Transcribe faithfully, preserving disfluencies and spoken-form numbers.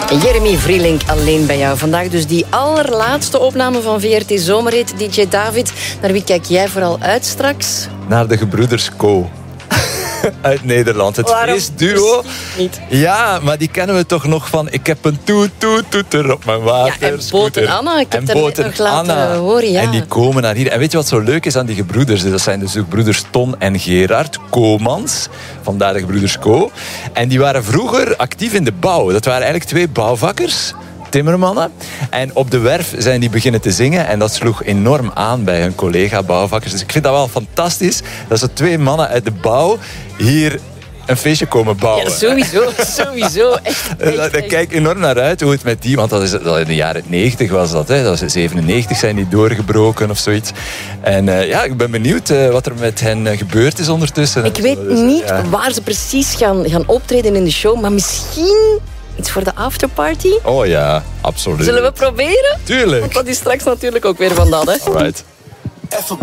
Jeremy Vrielink alleen bij jou. Vandaag dus die allerlaatste opname van V R T Zomerhit. D J David, naar wie kijk jij vooral uit straks? Naar de gebroeders Co. Uit Nederland. Het feestduo. Niet. Ja, maar die kennen we toch nog van... Ik heb een toet-toet-toeter op mijn water. Ja, en Boot en Anna. Ik heb en dat net nog laten Anna. horen, ja. En die komen naar hier. En weet je wat zo leuk is aan die gebroeders? Dat zijn dus ook broeders Ton en Gerard Komans. Vandaar de gebroeders Co. En die waren vroeger actief in de bouw. Dat waren eigenlijk twee bouwvakkers... timmermannen. En op de werf zijn die beginnen te zingen. En dat sloeg enorm aan bij hun collega-bouwvakkers. Dus ik vind dat wel fantastisch. Dat zo twee mannen uit de bouw hier een feestje komen bouwen. Ja, sowieso. Sowieso. Echt, echt, Daar echt. kijk ik enorm naar uit hoe het met die... Want dat is, dat in de jaren negentig was dat. Hè. Dat was zevenennegentig zijn die doorgebroken of zoiets. En uh, ja, ik ben benieuwd uh, wat er met hen uh, gebeurd is ondertussen. Ik weet dus, niet ja. waar ze precies gaan, gaan optreden in de show. Maar misschien... iets voor de afterparty? Oh ja, absoluut. Zullen we proberen? Tuurlijk. Want dat is straks natuurlijk ook weer van dat, hè? Alright.